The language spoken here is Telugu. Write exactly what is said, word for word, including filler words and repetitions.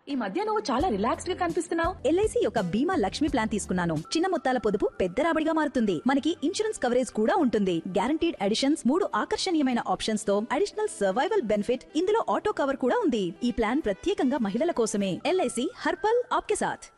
ఈ మధ్య నువ్వు చాలా రిలాక్స్డ్ గా కనిపిస్తున్నావు. ఎల్ఐసి యొక్క బీమా లక్ష్మి ప్లాన్ తీసుకున్నాను. చిన్న మొత్తాల పొదుపు పెద్ద రాబడిగా మారుతుంది. మనకి ఇన్సూరెన్స్ కవరేజ్ కూడా ఉంటుంది. గ్యారంటీడ్ అడిషన్స్, మూడు ఆకర్షణీయమైన ఆప్షన్స్ తో అడిషనల్ సర్వైవల్ బెనిఫిట్, ఇందులో ఆటో కవర్ కూడా ఉంది. ఈ ప్లాన్ ప్రత్యేకంగా మహిళల కోసమే. ఎల్ఐసి హర్పల్ ఆప్కే సాథ్.